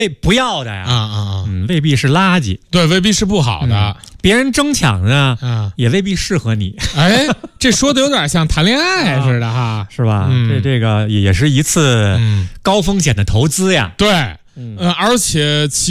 不要的呀，未必是垃圾， 对，未必是不好的。 别人争抢呢，也未必适合你。 哎，这说的有点像谈恋爱似的哈， 是吧？这个也是一次高风险的投资呀。 对，而且